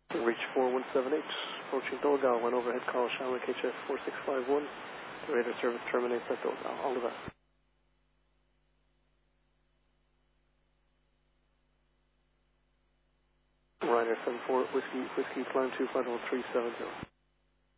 Reach 4178, approaching Dogal, one overhead call, Shamrock HF 4651. The radar service terminates at Dogal. All the best. Ryanair 74, Whiskey, Plan 2, Flight 370.